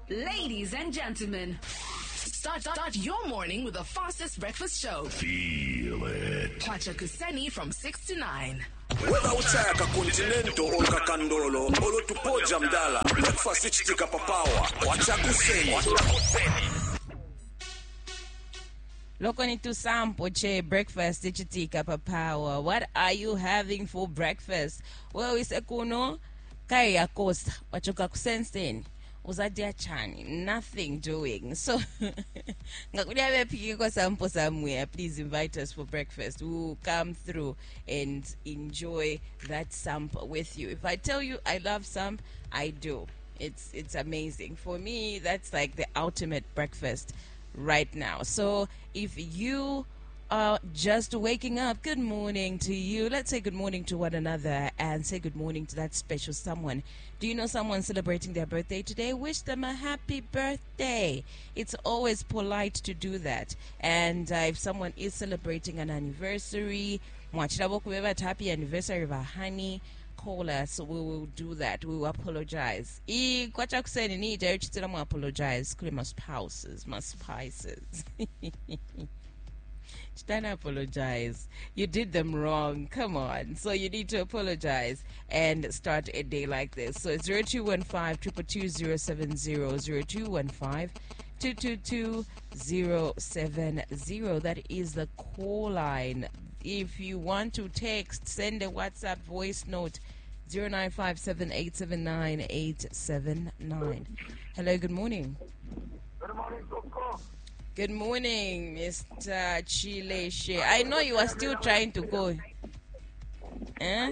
Ladies and gentlemen, start your morning with the fastest breakfast show. Feel it. Kwacha Kuseni from 6 to 9. Whether utaka continento or kakandolo, olo tupoja mdala, breakfast ichitika papawa, Kwacha Kuseni. Lokoni to sample che breakfast ichitika papawa. What are you having for breakfast? Well, we say kuno kaya costa wachoka kusenseni. Uzadia chani, nothing doing. So, somewhere, please invite us for breakfast. We'll come through and enjoy that samp with you. If I tell you I love samp, I do. It's amazing. For me, that's like the ultimate breakfast right now. So, if you are just waking up, good morning to you. Let's say good morning to one another and say good morning to that special someone. Do you know someone celebrating their birthday today? Wish them a happy birthday. It's always polite to do that. And if someone is celebrating an anniversary, happy anniversary of our honey, call us. We will do that. We will apologize. Apologize. My spouses, my spices. Don't apologize. You did them wrong. Come on. So you need to apologize and start a day like this. So it's 0215-222-070, 0222-070. That is the call line. If you want to text, send a WhatsApp voice note, 0957879879. Hello, good morning. Good morning, Coco. Good morning, Mr. Chileshe. I know you are still trying to go. Eh?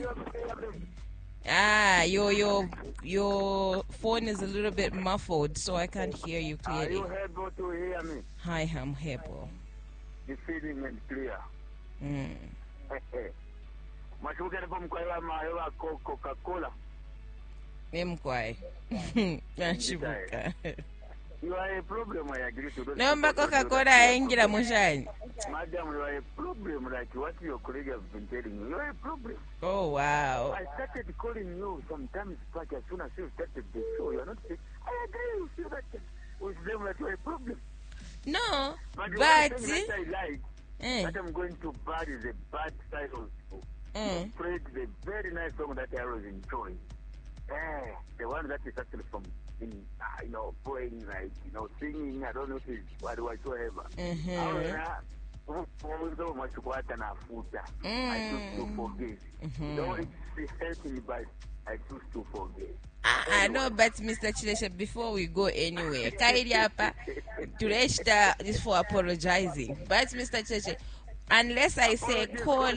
Your phone is a little bit muffled, so I can't hear you clearly. Are you able to hear me? Hi, I'm able. The feeling is clear. Coca-Cola. Mkwai. Nashibuka. You are a problem, I agree to that. No, Coca-Cola aingira mushani. Madam, you are a problem like what your colleague has been telling you. You are a problem. Oh, wow. I started calling you sometimes back as soon as you started the show. You are not saying, I agree with you that with them that you are a problem. No, but that I like, that I'm going to bad is a bad side of you. Played the very nice song that I was enjoying. The one that is actually from playing, like, singing, I don't know if it's whatsoever. I choose to forgive. Though it's hurting, but I choose to forgive. I know, but Mr. Chileshe, before we go anywhere, Kairiapa, Tureshta is for apologizing. But Mr. Chileshe, unless I say call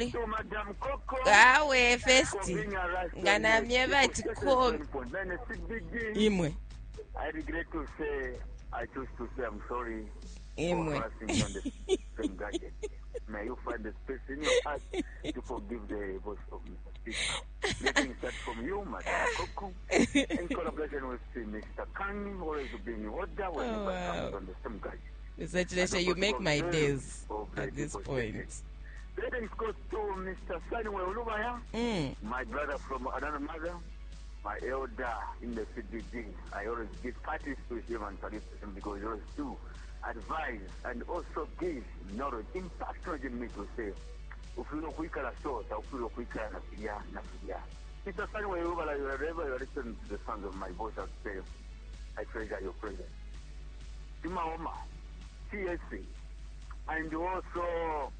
gawe festi ngana mieva to call imwe. I regret to say, I choose to say I'm sorry imwe. for harassing on the same gadget. May you find the space in your heart to forgive the voice of Mr. Speaker. Letting start from you, Madam Coco, in collaboration with Mr. Kang, always being in order when you comes on the same gadget. Mr. Chileshe, you make my days at this point. Greetings goes to Mr. Samuel Olubaya, my brother from another mother, my elder in the CBD. I always give parties to him and salute him because he always do advise and also give knowledge, impact in me to say, ufilo kuikala sota, ufilo kuikala na fidia. Mr. Samuel Olubaya, wherever you listen to the sound of my voice, I'll say, I treasure your presence. Tima Oma, CSC, and also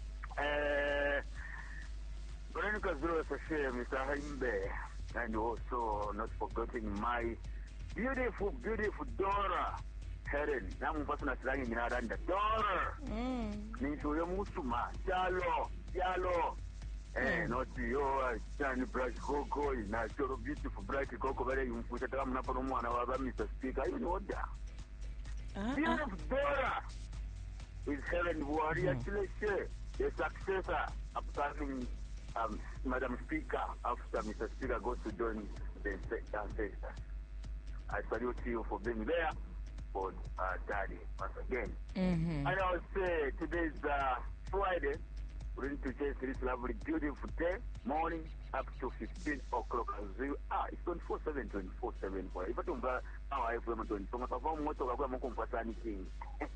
Veronica Zero Sashay, Mr. Haimbe, and also not forgetting my beautiful Dora Helen. Namu pasuna silangi minaranda Dora. Nintu yo musuma Jalo. Not yo Johnny Bright Coco, na so beautiful Bright Coco, very important. I'm not from one of Mr. Speaker. You know that. Beautiful Dora is Helen Warrior Chileshe. The successor upcoming Madam Speaker after Mr. Speaker goes to join the ancestors. I salute you for being there for Daddy once again. And I will say today is Friday, We're going to chase this lovely, beautiful day, morning up to 15 o'clock. It's 24/7, 24/7. If I don't buy our FM 24, I'm going to go to anything.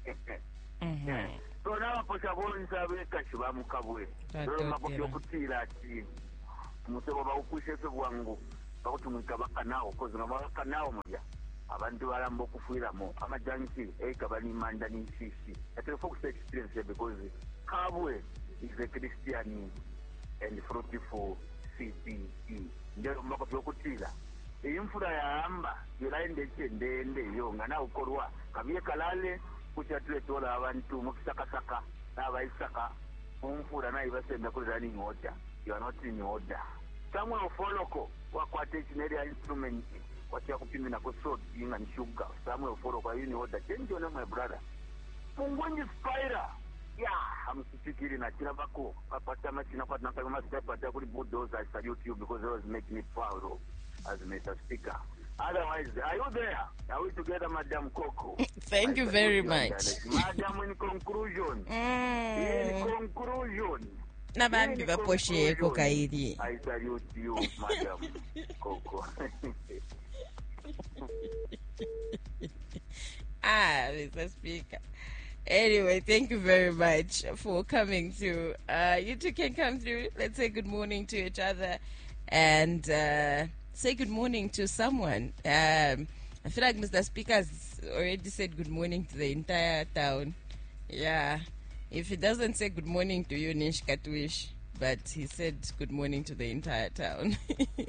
So now, for Shabon, Sabe, Kashibamu Kabwe, Mabokutila, Musaba Pushes of Wango, out to Mukabaka now, because Namaka now, abantu balambo kufuiramo amajansi ekabani mandani sisi ate folks experience because Kabwe is a Christian and fruitful CPE ndio mbako byokutira imfura ya amba yolainde ndende yo ngana ukorwa kabye kalale kuchatule tola abantu mukisakasaka nabaisaka umfura nayo basenda kuzani ngota you are not in order somewhere follow wakwate chineri instrument what you have to na kusod being and sugar somewhere follow kwa yuni order change your name my brother mungwenye spider I'm speaking na kila bako apata machina kwa na kama step at kuli bulldozer I salute you because it was making me proud as Mr. Speaker. Otherwise, are you there? Are we together, Madam Coco? Thank you very much. Madam, in conclusion. In conclusion. Nabambi baposhe kokaidi. I salute you, Madam Coco. Mr. Speaker. Anyway, thank you very much for coming through. You two can come through. Let's say good morning to each other and say good morning to someone. I feel like Mr. Speaker has already said good morning to the entire town. Yeah. If he doesn't say good morning to you, Nish Katwish, but he said good morning to the entire town.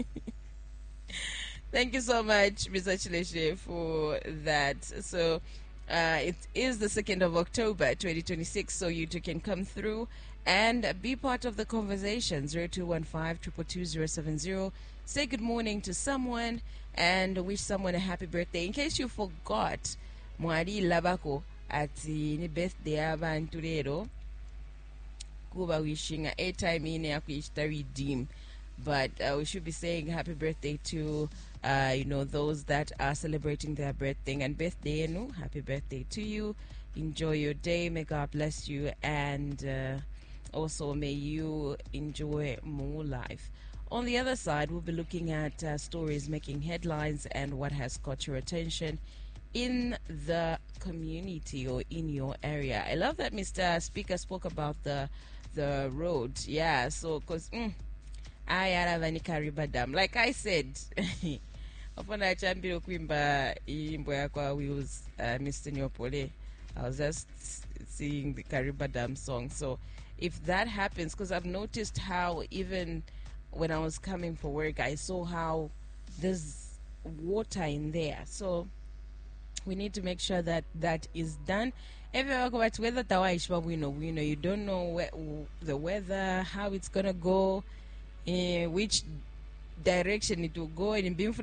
Thank you so much, Mr. Chileshe, for that. So, it is the 2nd of October, 2026, so you two can come through and be part of the conversation. 0215-222-070. Say good morning to someone and wish someone a happy birthday. In case you forgot, Mwari Labako ati ni birthday abantu lero kuba wishing a airtime ine ya kuishita redeem. But we should be saying happy birthday to those that are celebrating their birthday and birthday. Happy birthday to you. Enjoy your day. May God bless you, and also may you enjoy more life. On the other side, we'll be looking at stories making headlines and what has caught your attention in the community or in your area. I love that Mr. Speaker spoke about the road. Yeah, so because I have any Kariba Dam. Like I said, upon I champion Quimba Imboyakwa Wheels, Mr. Nyopole, I was just singing the Kariba Dam song. So if that happens, because I've noticed how even when I was coming for work, I saw how there's water in there. So we need to make sure that that is done. Everywhere about weather, you don't know the weather, how it's gonna go, which direction it will go.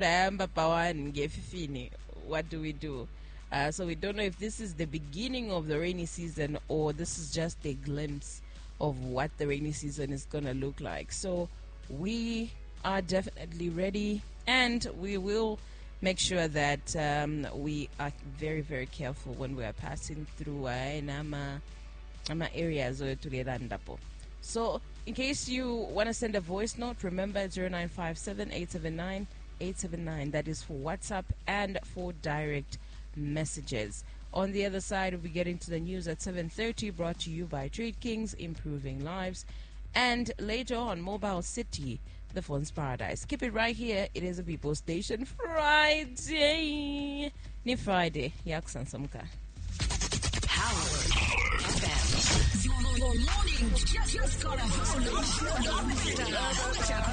What do we do? So we don't know if this is the beginning of the rainy season or this is just a glimpse of what the rainy season is gonna look like. So we are definitely ready, and we will make sure that we are very, very careful when we are passing through ama areas. So in case you want to send a voice note, remember 0957-879-879. That is for WhatsApp and for direct messages. On the other side, we'll be getting to the news at 7:30, brought to you by Trade Kings, improving lives. And later on, Mobile City, the phone's paradise. Keep it right here. It is a People Station Friday. Ni Friday. Yaksan Samka. Power FM. Your morning just got a whole lot.